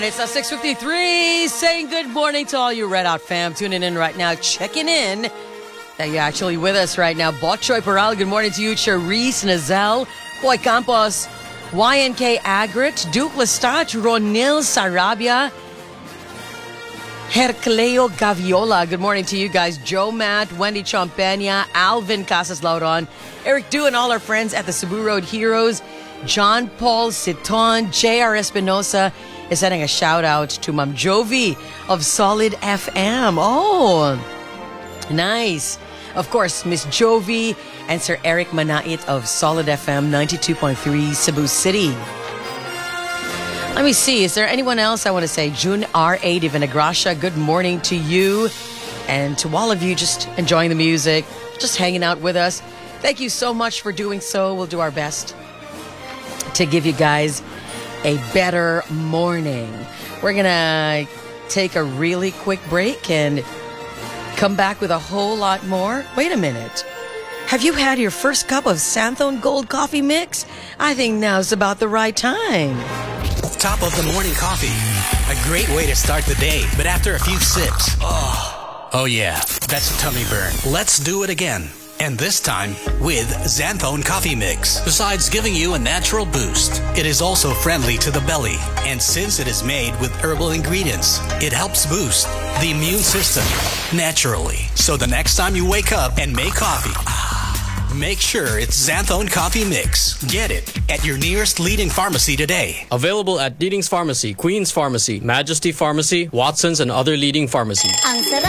It's 6:53, saying good morning to all you Red Out fam tuning in right now, checking in that you're actually with us right now. Bok Choy Paral, good morning to you. Charisse Nazel, Boy Campos, YNK Agrit, Duke Lestat, Ronil Sarabia, Hercleo Gaviola, good morning to you guys. Joe Matt, Wendy Champena, Alvin Casas Lauron, Eric Du, and all our friends at the Cebu Road Heroes, John Paul Siton, J.R. Espinosa is sending a shout out to Ma'am Jovi of Solid FM. Oh, nice. Of course, Miss Jovi and Sir Eric Manait of Solid FM 92.3 Cebu City. Let me see. Is there anyone else I want to say? June R.A. de Vinagracia, good morning to you. And to all of you just enjoying the music, just hanging out with us. Thank you so much for doing so. We'll do our best to give you guys a better morning. We're going to take a really quick break and come back with a whole lot more. Wait a minute. Have you had your first cup of Santhone Gold Coffee Mix? I think now's about the right time. Top of the morning coffee. A great way to start the day, but after a few sips, oh yeah, that's a tummy burn. Let's do it again. And this time with Santhone Coffee Mix. Besides giving you a natural boost, it is also friendly to the belly. And since it is made with herbal ingredients, it helps boost the immune system naturally. So the next time you wake up and make coffee, make sure it's Santhone Coffee Mix. Get it at your nearest leading pharmacy today. Available at Leading's Pharmacy, Queen's Pharmacy, Majesty Pharmacy, Watson's, and other leading pharmacies. Ang sarap!